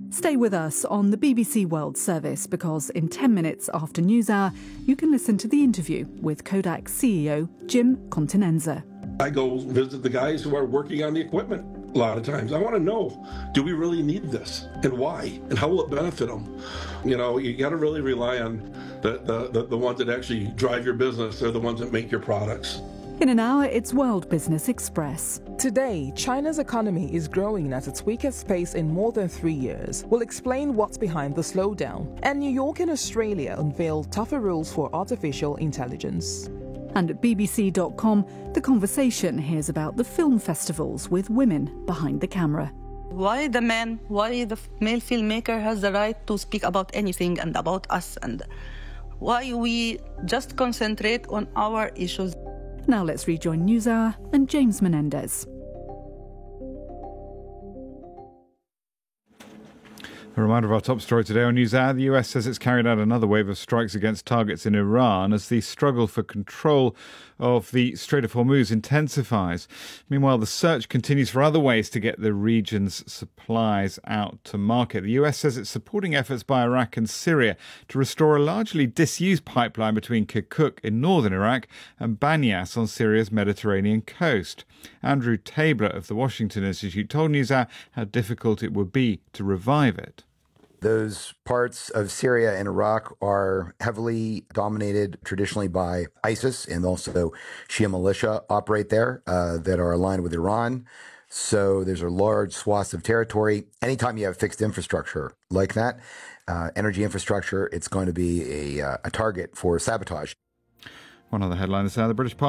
Stay with us on the BBC World Service because in 10 minutes after News Hour, you can listen to the interview with Kodak CEO Jim Continenza. I go visit the guys who are working on the equipment a lot of times. I want to know, do we really need this and why? And how will it benefit them? You know, you got to really rely on the ones that actually drive your business. They're the ones that make your products. In an hour, it's World Business Express. Today, China's economy is growing at its weakest pace in more than 3 years. We'll explain what's behind the slowdown. And New York and Australia unveil tougher rules for artificial intelligence. And at bbc.com, The Conversation hears about the film festivals with women behind the camera. Why the male filmmaker has the right to speak about anything and about us, and why we just concentrate on our issues. Now let's rejoin NewsHour and James Menendez. A reminder of our top story today on NewsHour. The US says it's carried out another wave of strikes against targets in Iran as the struggle for control of the Strait of Hormuz intensifies. Meanwhile, the search continues for other ways to get the region's supplies out to market. The US says it's supporting efforts by Iraq and Syria to restore a largely disused pipeline between Kirkuk in northern Iraq and Banyas on Syria's Mediterranean coast. Andrew Tabler of the Washington Institute told NewsHour how difficult it would be to revive it. Those parts of Syria and Iraq are heavily dominated traditionally by ISIS, and also Shia militia operate there that are aligned with Iran. So there's a large swath of territory. Anytime you have fixed infrastructure like that, energy infrastructure, it's going to be a target for sabotage. One other headline this hour, the British Parliament